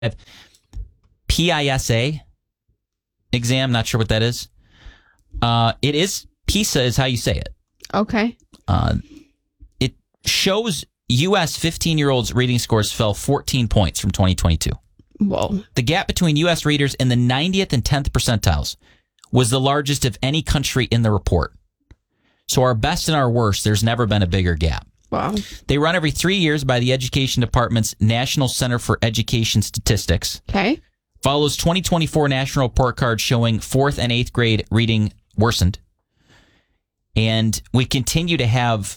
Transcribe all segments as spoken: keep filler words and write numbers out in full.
P I S A exam. Not sure what that is. Uh, it is PISA is how you say it. Okay. Uh, it shows U S fifteen-year-olds' reading scores fell fourteen points from twenty twenty-two. Whoa. The gap between U S readers in the ninetieth and tenth percentiles was the largest of any country in the report. So our best and our worst, there's never been a bigger gap. Wow. They run every three years by the Education Department's National Center for Education Statistics. Okay. Follows twenty twenty-four national report card showing fourth and eighth grade reading worsened. And we continue to have,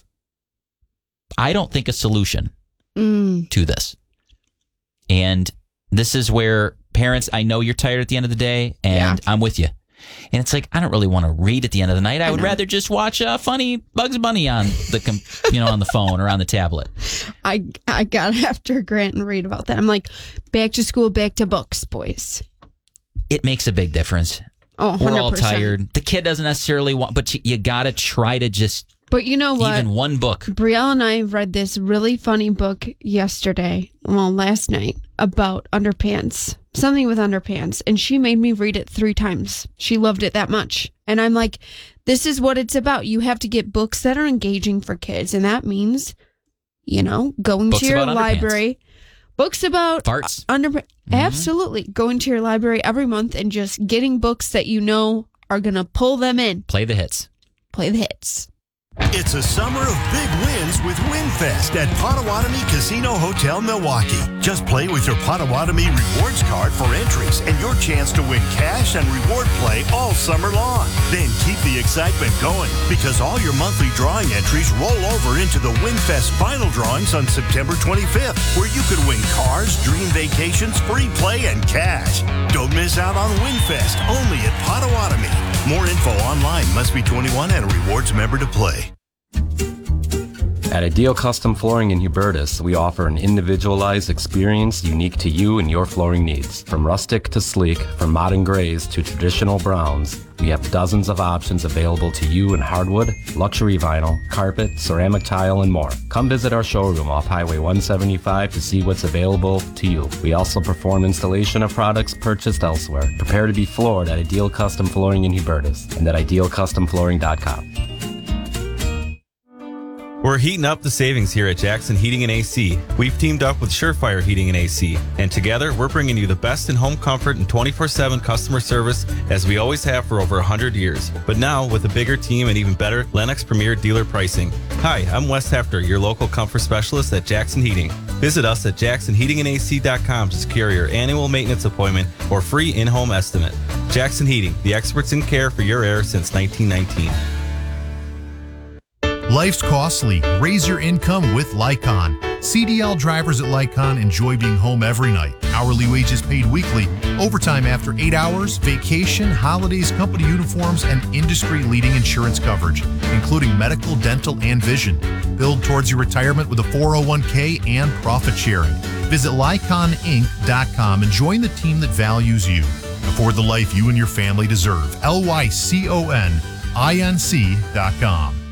I don't think, a solution mm. to this. And this is where parents, I know you're tired at the end of the day, and yeah. I'm with you. And it's like, I don't really want to read at the end of the night. I, I would know. rather just watch uh, funny Bugs Bunny on the, com- you know, on the phone or on the tablet. I I got after Grant and read about that. I'm like, back to school, back to books, boys. It makes a big difference. Oh, one hundred percent. We're all tired. The kid doesn't necessarily want, but you, you got to try to just. But you know what? Even one book. Brielle and I read this really funny book yesterday, well, last night, about underpants. Something with underpants. And she made me read it three times. She loved it that much. And I'm like, this is what it's about. You have to get books that are engaging for kids. And that means, you know, going books to your about library. Books about farts. Under, mm-hmm. Absolutely. Going to your library every month and just getting books that you know are going to pull them in. Play the hits. Play the hits. It's a summer of big wins with WinFest at Potawatomi Casino Hotel, Milwaukee. Just play with your Potawatomi Rewards card for entries and your chance to win cash and reward play all summer long. Then keep the excitement going because all your monthly drawing entries roll over into the WinFest final drawings on September twenty-fifth, where you could win cars, dream vacations, free play, and cash. Don't miss out on WinFest only at Potawatomi. More info online. Must be twenty-one and a rewards member to play. At Ideal Custom Flooring in Hubertus, we offer an individualized experience unique to you and your flooring needs. From rustic to sleek, from modern grays to traditional browns, we have dozens of options available to you in hardwood, luxury vinyl, carpet, ceramic tile, and more. Come visit our showroom off Highway one seventy-five to see what's available to you. We also perform installation of products purchased elsewhere. Prepare to be floored at Ideal Custom Flooring in Hubertus and at ideal custom flooring dot com. We're heating up the savings here at Jackson Heating and A C. We've teamed up with Surefire Heating and A C, and together we're bringing you the best in home comfort and twenty-four seven customer service as we always have for over one hundred years. But now with a bigger team and even better Lennox Premier dealer pricing. Hi, I'm Wes Hefter, your local comfort specialist at Jackson Heating. Visit us at jackson heating and a c dot com to secure your annual maintenance appointment or free in-home estimate. Jackson Heating, the experts in care for your air since nineteen nineteen. Life's costly. Raise your income with Lycon. C D L drivers at Lycon enjoy being home every night. Hourly wages paid weekly, overtime after eight hours, vacation, holidays, company uniforms, and industry-leading insurance coverage, including medical, dental, and vision. Build towards your retirement with a four oh one k and profit sharing. Visit lycon inc dot com and join the team that values you. Afford the life you and your family deserve. L Y C O N I N C dot com.